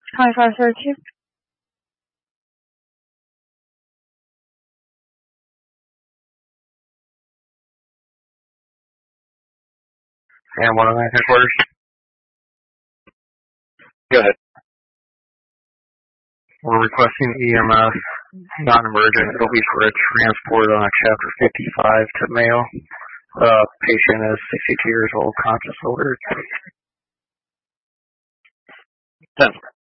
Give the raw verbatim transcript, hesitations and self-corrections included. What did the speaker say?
twenty-five thirty-two. And one of my headquarters. Go ahead. We're requesting E M S, non-emergent. It'll be for a transport on a Chapter fifty-five to Mayo. Uh, patient is sixty-two years old, conscious, older. ten.